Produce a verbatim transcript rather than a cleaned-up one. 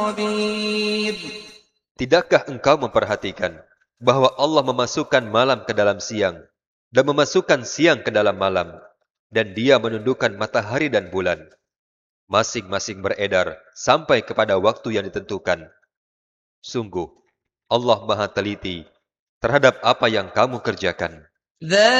خبير. Tidakkah engkau memperhatikan bahwa Allah memasukkan malam ke dalam siang dan memasukkan siang ke dalam malam, dan Dia menundukkan matahari dan bulan, masing-masing beredar sampai kepada waktu yang ditentukan. Sungguh, Allah Maha Teliti terhadap apa yang kamu kerjakan.